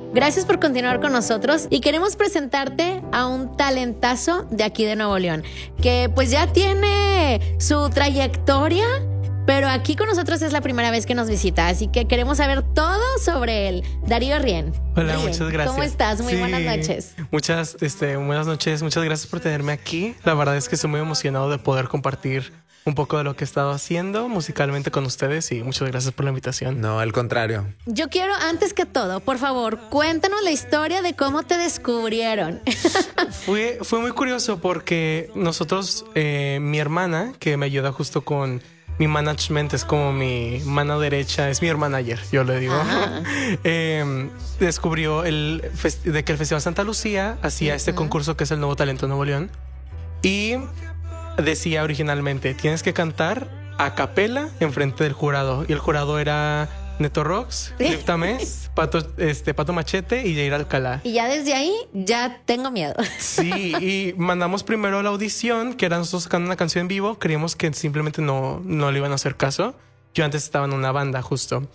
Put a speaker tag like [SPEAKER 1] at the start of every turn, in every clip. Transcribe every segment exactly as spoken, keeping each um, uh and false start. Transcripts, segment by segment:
[SPEAKER 1] Gracias por continuar con nosotros y queremos presentarte a un talentazo de aquí de Nuevo León, que pues ya tiene su trayectoria, pero aquí con nosotros es la primera vez que nos visita, así que queremos saber todo sobre él. Darío Rien.
[SPEAKER 2] Hola,
[SPEAKER 1] Rien,
[SPEAKER 2] muchas gracias.
[SPEAKER 1] ¿Cómo estás? Muy
[SPEAKER 2] sí,
[SPEAKER 1] buenas noches.
[SPEAKER 2] Muchas, este, buenas noches. Muchas gracias por tenerme aquí. La verdad es que estoy muy emocionado de poder compartir un poco de lo que he estado haciendo musicalmente con ustedes y muchas gracias por la invitación.
[SPEAKER 3] No, al contrario.
[SPEAKER 1] Yo quiero, antes que todo, por favor, cuéntanos la historia de cómo te descubrieron.
[SPEAKER 2] Fue, fue muy curioso porque nosotros, eh, mi hermana, que me ayuda justo con mi management, es como mi mano derecha, es mi manager, yo le digo, eh, descubrió el fest- de que el Festival Santa Lucía hacía uh-huh. este concurso que es el Nuevo Talento Nuevo León y decía originalmente, tienes que cantar a capela enfrente del jurado. Y el jurado era Neto Rocks, Flip Tamés, Pato, este, Pato Machete y Jair Alcalá.
[SPEAKER 1] Y ya desde ahí ya tengo miedo.
[SPEAKER 2] Sí, y mandamos primero la audición, que era nosotros sacando una canción en vivo. Creíamos que simplemente no, no le iban a hacer caso. Yo antes estaba en una banda justo.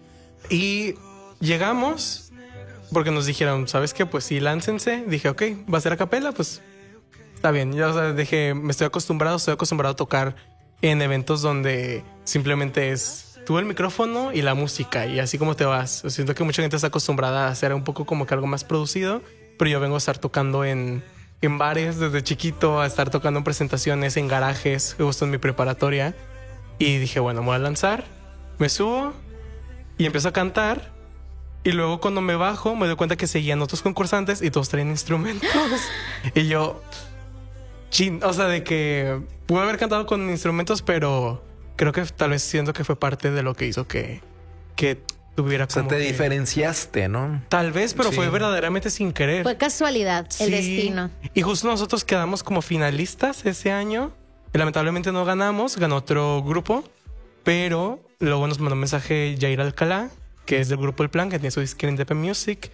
[SPEAKER 2] Y llegamos porque nos dijeron, ¿sabes qué? Pues sí, láncense. Dije, ok, va a ser a capela, pues está bien. Yo, o sea, dije, me estoy acostumbrado, estoy acostumbrado a tocar en eventos donde simplemente es tú el micrófono y la música y así como te vas. Siento que mucha gente está acostumbrada a hacer un poco como que algo más producido, pero yo vengo a estar tocando en, en bares desde chiquito, a estar tocando en presentaciones, en garajes, justo en mi preparatoria. Y dije, bueno, me voy a lanzar, me subo y empiezo a cantar. Y luego cuando me bajo me doy cuenta que seguían otros concursantes y todos traían instrumentos. Y yo... Chin, o sea, de que pude haber cantado con instrumentos, pero creo que tal vez siento que fue parte de lo que hizo que, que tuviera como.
[SPEAKER 3] O sea, te
[SPEAKER 2] que...
[SPEAKER 3] diferenciaste, ¿no?
[SPEAKER 2] Tal vez, pero
[SPEAKER 3] sí.
[SPEAKER 2] fue verdaderamente sin querer.
[SPEAKER 1] Fue casualidad,
[SPEAKER 2] sí.
[SPEAKER 1] el destino.
[SPEAKER 2] Y justo nosotros quedamos como finalistas ese año. Y lamentablemente no ganamos, ganó otro grupo, pero luego nos mandó un mensaje Jair Alcalá, que es del grupo El Plan, que tiene su disco en Independent Music,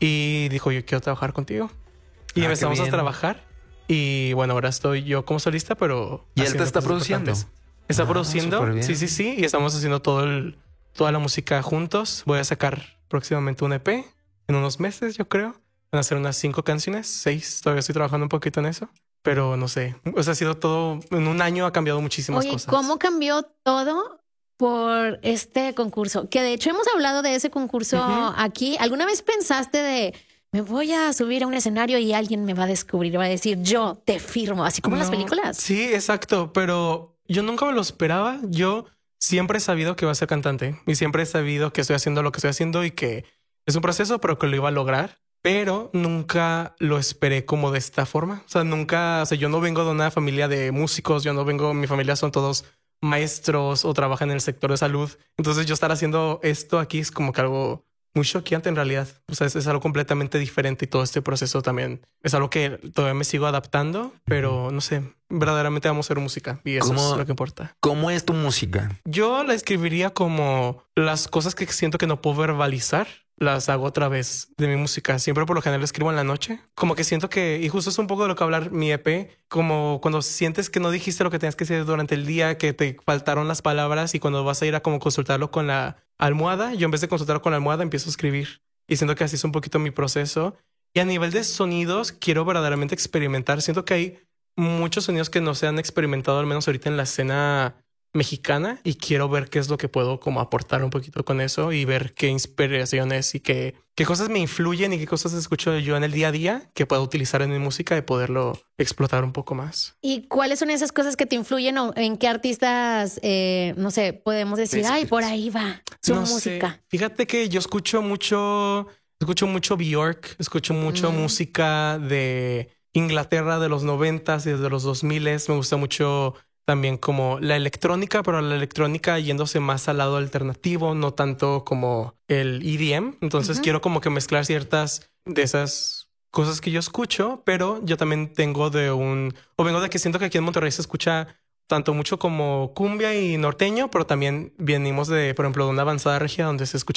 [SPEAKER 2] y dijo, yo quiero trabajar contigo. Y
[SPEAKER 3] ah,
[SPEAKER 2] empezamos a trabajar. Y bueno, ahora estoy yo como solista, pero...
[SPEAKER 3] ¿Y él te está produciendo?
[SPEAKER 2] Está
[SPEAKER 3] ah,
[SPEAKER 2] produciendo, sí, sí, sí. Y estamos haciendo todo el, toda la música juntos. Voy a sacar próximamente un E P en unos meses, yo creo. Van a ser unas cinco canciones, seis. Todavía estoy trabajando un poquito en eso. Pero no sé, o sea, ha sido todo... En un año ha cambiado muchísimas
[SPEAKER 1] Oye,
[SPEAKER 2] cosas.
[SPEAKER 1] ¿cómo cambió todo por este concurso? Que de hecho hemos hablado de ese concurso uh-huh. aquí. ¿Alguna vez pensaste de... me voy a subir a un escenario y alguien me va a descubrir, va a decir, yo te firmo, así como no, en las películas?
[SPEAKER 2] Sí, exacto, pero yo nunca me lo esperaba. Yo siempre he sabido que iba a ser cantante y siempre he sabido que estoy haciendo lo que estoy haciendo y que es un proceso, pero que lo iba a lograr. Pero nunca lo esperé como de esta forma. O sea, nunca, o sea, yo no vengo de una familia de músicos, yo no vengo, mi familia son todos maestros o trabajan en el sector de salud. Entonces yo estar haciendo esto aquí es como que algo... muy choqueante en realidad. O sea, es, es algo completamente diferente y todo este proceso también es algo que todavía me sigo adaptando, pero no sé, verdaderamente vamos a hacer música y eso es lo que importa.
[SPEAKER 3] ¿Cómo es tu música?
[SPEAKER 2] Yo la escribiría como las cosas que siento que no puedo verbalizar, las hago a través de mi música. Siempre por lo general escribo en la noche. Como que siento que, y justo es un poco de lo que hablar mi E P, como cuando sientes que no dijiste lo que tenías que decir durante el día, que te faltaron las palabras y cuando vas a ir a como consultarlo con la almohada, yo en vez de consultarlo con la almohada empiezo a escribir. Y siento que así es un poquito mi proceso. Y a nivel de sonidos, quiero verdaderamente experimentar. Siento que hay muchos sonidos que no se han experimentado, al menos ahorita en la escena mexicana, y quiero ver qué es lo que puedo como aportar un poquito con eso y ver qué inspiraciones y qué, qué cosas me influyen y qué cosas escucho yo en el día a día que puedo utilizar en mi música y poderlo explotar un poco más.
[SPEAKER 1] ¿Y cuáles son esas cosas que te influyen o en qué artistas, eh, no sé, podemos decir, ay, por ahí va su
[SPEAKER 2] no
[SPEAKER 1] música?
[SPEAKER 2] Sé. Fíjate que yo escucho mucho, escucho mucho Björk, escucho mucho mm. música de Inglaterra de los noventas y desde los dos miles. Me gusta mucho también como la electrónica, pero la electrónica yéndose más al lado alternativo, no tanto como el E D M. Entonces uh-huh. quiero como que mezclar ciertas de esas cosas que yo escucho, pero yo también tengo de un... O vengo de que siento que aquí en Monterrey se escucha tanto mucho como cumbia y norteño, pero también venimos de, por ejemplo, de una avanzada regia donde se escucha